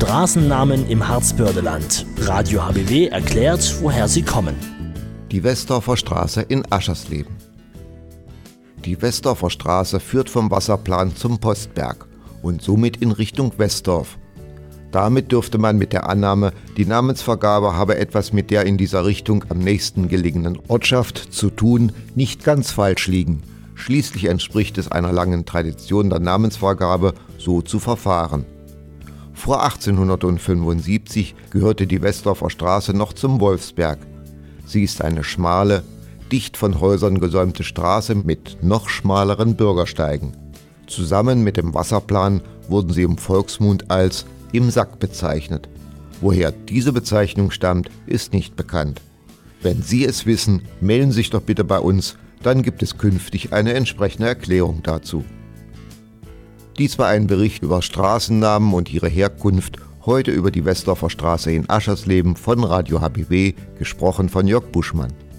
Straßennamen im Harzbördeland. Radio HBW erklärt, woher sie kommen. Die Westdorfer Straße in Aschersleben. Die Westdorfer Straße führt vom Wasserplan zum Postberg und somit in Richtung Westdorf. Damit dürfte man mit der Annahme, die Namensvergabe habe etwas mit der in dieser Richtung am nächsten gelegenen Ortschaft zu tun, nicht ganz falsch liegen. Schließlich entspricht es einer langen Tradition der Namensvergabe, so zu verfahren. Vor 1875 gehörte die Westdorfer Straße noch zum Wolfsberg. Sie ist eine schmale, dicht von Häusern gesäumte Straße mit noch schmaleren Bürgersteigen. Zusammen mit dem Wasserplan wurden sie im Volksmund als im Sack bezeichnet. Woher diese Bezeichnung stammt, ist nicht bekannt. Wenn Sie es wissen, melden Sie sich doch bitte bei uns, dann gibt es künftig eine entsprechende Erklärung dazu. Dies war ein Bericht über Straßennamen und ihre Herkunft, heute über die Westdorfer Straße in Aschersleben von Radio HBW, gesprochen von Jörg Buschmann.